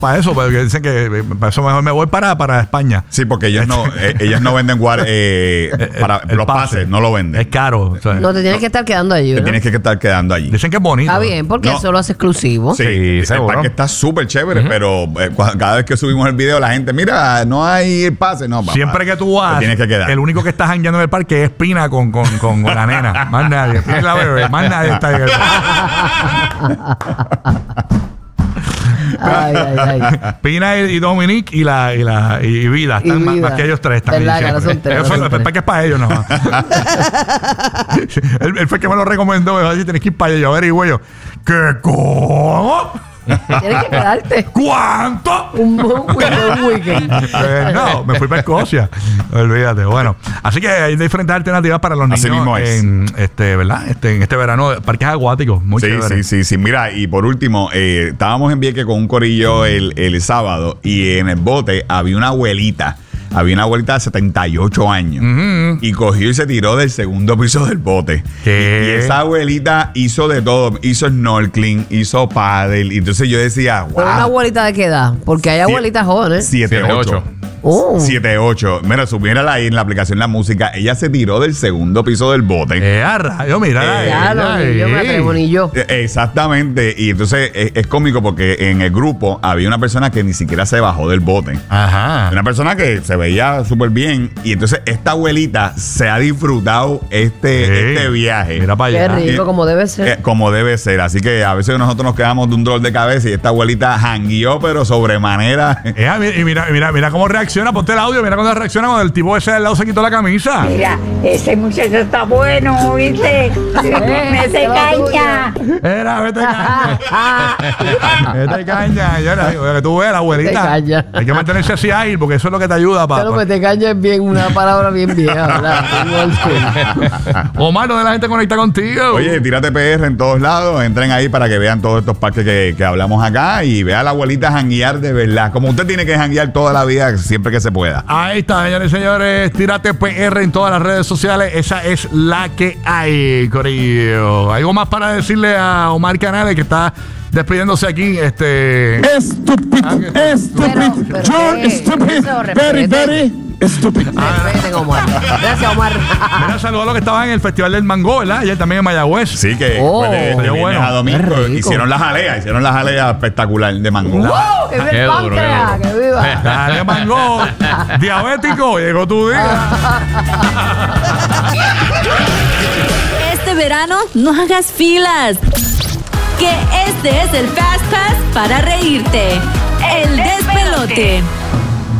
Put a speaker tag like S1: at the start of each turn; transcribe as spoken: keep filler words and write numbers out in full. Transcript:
S1: para eso, porque dicen que para eso mejor me voy para, para España.
S2: Sí, porque ellos no eh, ellos no venden guar, eh, para
S1: el
S2: los
S1: pase.
S2: pases, no lo venden.
S1: Es caro. O sea,
S3: No, te tienes que estar quedando allí,
S2: Te
S3: ¿no?
S2: tienes que estar quedando allí.
S1: dicen que es bonito.
S3: Está bien, porque
S2: No.
S3: eso lo hace exclusivo.
S2: Sí,
S1: Sí,
S2: el
S1: seguro.
S2: parque está súper chévere, uh-huh. pero eh, cu- cada vez que subimos el video, la gente, mira, no hay pase. No, papá,
S1: Siempre que tú vas,
S2: te tienes que quedar.
S1: el único que está jangueando en el parque es Pina con, con, con, con la nena. Más nadie. Es la bebé, más nadie está en el
S3: Ay, ay, ay.
S1: Pina y, y Dominique y la y la y Vida están
S3: Y
S1: más,
S3: Vida.
S1: más que ellos tres están ahí
S3: ¿Verdad que no
S1: siempre.
S3: son tres,
S1: Ellos
S3: no
S1: son-
S3: son
S1: el
S3: tres?
S1: parque es para ellos nomás. él, él fue el que me lo recomendó. Me dijo, si tenés que ir para allá. Yo averiguo yo. ¿Qué cómo?
S3: Tienes que quedarte
S1: ¿Cuánto?
S3: un, un weekend. Un weekend.
S1: Eh, no, me fui para Escocia. Olvídate. Bueno, así que hay diferentes alternativas para los
S2: Así
S1: niños
S2: mismo es.
S1: en este, ¿verdad? Este, en este verano, parques acuáticos, muy
S2: Sí,
S1: chévere.
S2: sí, sí, sí. Mira, y por último, eh, estábamos en Vieques con un corillo el, el sábado y en el bote había una abuelita. Había una abuelita de setenta y ocho años
S1: Ujú.
S2: y cogió y se tiró del segundo piso del bote.
S1: ¿Qué?
S2: Y, y esa abuelita hizo de todo. Hizo snorkeling, hizo paddle. Y entonces yo decía,
S3: Pero una
S2: wow.
S3: abuelita de qué edad, porque hay abuelitas jóvenes.
S2: siete ocho.
S3: Oh.
S2: siete ocho. Mira, subiérala ahí en la aplicación La Música. Ella se tiró del segundo piso del bote.
S1: Eh, a rayo, mira.
S2: Eh,
S3: Ya no, ni yo me atrevo, ni yo.
S2: Eh, Exactamente. Y entonces es, es cómico porque en el grupo había una persona que ni siquiera se bajó del bote.
S1: Ajá.
S2: Una persona que se veía súper bien. Y entonces esta abuelita se ha disfrutado este,
S1: Sí.
S2: este viaje.
S1: Mira para
S3: Qué
S1: allá.
S3: rico,
S2: Eh,
S3: como debe ser.
S2: Eh, como debe ser. Así que a veces nosotros nos quedamos de un dolor de cabeza y esta abuelita jangueó, pero sobremanera.
S1: Eh, ah, y mira, mira, mira cómo reacciona. Ponte el audio. Mira cómo reacciona cuando el tipo ese del lado se quitó la camisa.
S4: Mira, ese muchacho está bueno, ¿viste? Me se caña.
S1: Era, vete caña. Vete caña. Ya era, que tú veas, la abuelita.
S3: Vete caña.
S1: Hay que mantenerse así ágil porque eso es lo que te ayuda para.
S3: Pero que te cañes bien, una palabra bien vieja, ¿verdad? Bien old school.
S1: Omar, ¿dónde la gente conecta contigo?
S2: Oye, tírate P R en todos lados. Entren ahí para que vean todos estos parques que, que hablamos acá y vea a la abuelita janguear de verdad. Como usted tiene que janguear toda la vida, siempre que se pueda.
S1: Ahí está, señores y señores. Tírate P R en todas las redes sociales. Esa es la que hay, corillo. ¿Algo más para decirle a Omar Canales que está despidiéndose aquí? Este.
S5: Stupid,
S1: Ah, que-
S5: stupid,
S3: Pero- pero
S5: you're
S3: qué,
S5: stupid,
S3: eso,
S5: very,
S3: respete.
S5: very stupid.
S3: Respeten, Omar. Gracias, Omar.
S1: Mira, saludos a los que estaban en el Festival del Mango, ¿verdad? Ayer también en Mayagüez.
S2: Sí, que
S3: Oh,
S2: fue de, de
S1: qué
S2: viernes
S1: bueno.
S2: a domingo.
S3: Qué rico.
S2: Hicieron la jalea, hicieron la jalea espectacular de mango.
S3: ¡Uh! ¡Que viva
S6: Qué
S3: el
S6: duro,
S3: páncreas!
S6: qué
S3: ¡Que viva!
S1: Dale, Mango. Diabético, llegó tu día.
S7: Este verano no hagas filas. Que este es el Fast Pass para reírte. El despelote.